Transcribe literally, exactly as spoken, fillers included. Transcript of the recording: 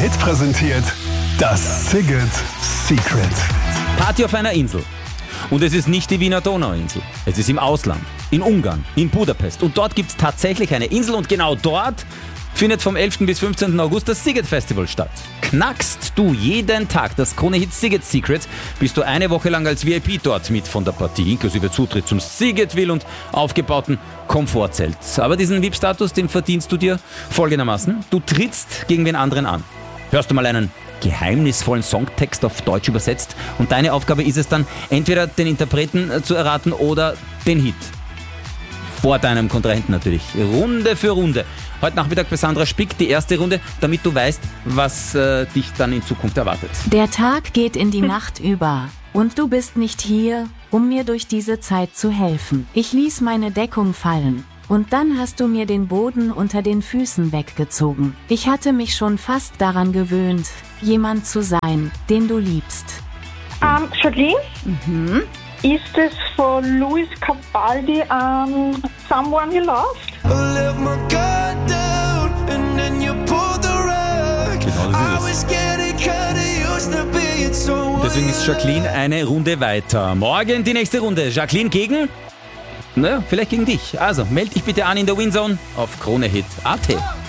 Hit präsentiert das Szigет Secret. Party auf einer Insel. Und es ist nicht die Wiener Donauinsel. Es ist im Ausland, in Ungarn, in Budapest. Und dort gibt es tatsächlich eine Insel und genau dort findet vom elften bis fünfzehnten August das Sziget Festival statt. Knackst du jeden Tag das Krone Hit Sziget Secret, bist du eine Woche lang als V I P dort mit von der Partie, inklusive Zutritt zum Szigetsville und aufgebauten Komfortzelt. Aber diesen V I P-Status, den verdienst du dir folgendermaßen. Du trittst gegen den anderen an. Hörst du mal einen geheimnisvollen Songtext auf Deutsch übersetzt und deine Aufgabe ist es dann, entweder den Interpreten zu erraten oder den Hit. Vor deinem Kontrahenten natürlich. Runde für Runde. Heute Nachmittag bei Sandra Spick die erste Runde, damit du weißt, was äh, dich dann in Zukunft erwartet. Der Tag geht in die Nacht über und du bist nicht hier, um mir durch diese Zeit zu helfen. Ich ließ meine Deckung fallen und dann hast du mir den Boden unter den Füßen weggezogen. Ich hatte mich schon fast daran gewöhnt, jemand zu sein, den du liebst. Ähm, Jacqueline? Mhm. Ist es von Louis Capaldi, um, Someone You Loved? Genau das ist es. Und deswegen ist Jacqueline eine Runde weiter. Morgen die nächste Runde. Jacqueline gegen? Naja, vielleicht gegen dich. Also, melde dich bitte an in der Winzone auf Krone Hit Punkt A T.